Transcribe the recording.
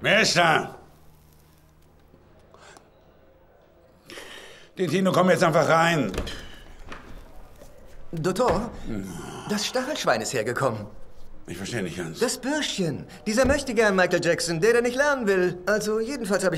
Wer ist da? Tino, komm jetzt einfach rein. Doktor, das Stachelschwein ist hergekommen. Ich verstehe nicht ganz. Das Bürschchen. Dieser möchte gern Michael Jackson, der nicht lernen will. Also jedenfalls habe ich